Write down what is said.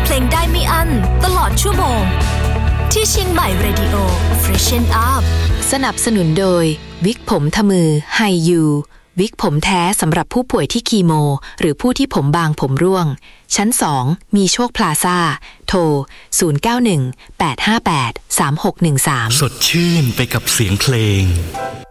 เพลงได้ไม่อั้นตลอดชั่วโมงที่เชียงใหม่เรดิโอ Freshen Up สนับสนุนโดยวิกผมทมือไฮยูวิกผมแท้สำหรับผู้ป่วยที่คีโมหรือผู้ที่ผมบางผมร่วงชั้น2มีโชคพลาซ่าโทร0918583613 สดชื่นไปกับเสียงเพลง